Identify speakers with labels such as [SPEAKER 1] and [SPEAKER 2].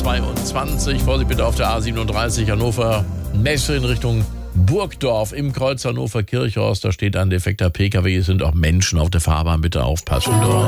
[SPEAKER 1] 22. Vorsicht bitte auf der A37 Hannover Messe in Richtung Burgdorf im Kreuz Hannover Kirchhorst. Da steht ein defekter PKW. Es sind auch Menschen auf der Fahrbahn. Bitte aufpassen.